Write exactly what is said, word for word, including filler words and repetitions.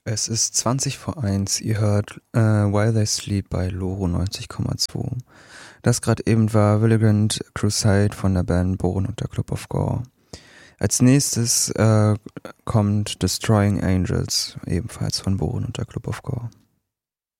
Es ist zwanzig vor eins. Ihr hört äh, While They Sleep bei Loro neunzig Komma zwei. Das gerade eben war Villagrant Crusade von der Band Bohren und der Club of Gore. Als nächstes äh, kommt Destroying Angels, ebenfalls von Bohren und der Club of Gore.